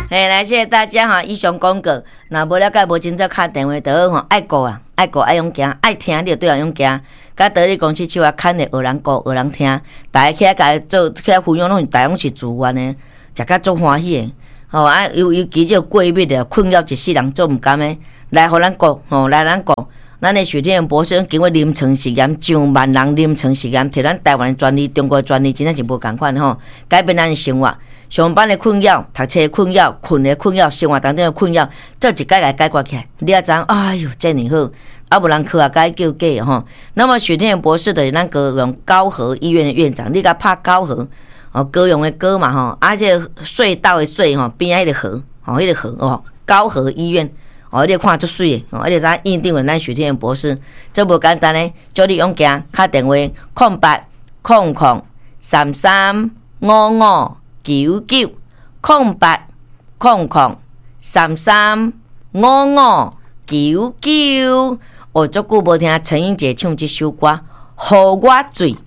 来谢谢大家哈，以上广告，若无了解无清楚，敲电话就好吼，爱顾啊，爱顾爱用行，爱听你就对啊用行。甲德利公司手啊，牵的学人顾，学人听，大家起来甲做起来分享拢是大拢是自愿的，食甲足欢喜的。吼啊，尤其这过敏的困扰一世人做毋甘的，来互咱顾吼，来咱顾。咱的许天元博士经过临床实验，上万人临床实验，摕咱台湾的专利、中国的专利，真正是无共款吼，改变咱的生活。上班的困扰、读册的困扰、困的困扰、生活当中的困扰，做一解来解决起来。你也知，哎哟，真尼好，啊无人去啊，解叫假吼。那么许天元博士就是咱高雄高和医院的院长，你甲拍高和哦，高雄的高嘛吼，啊这隧道的隧吼，边仔迄个河哦，迄个河哦，高和医院。哦，你看足水的，哦，你知印定为咱许天元博士，这无简单呢。叫你用行，打电话0800335599，0800335599。哦，足久无听陈英姐唱这首歌，予我醉。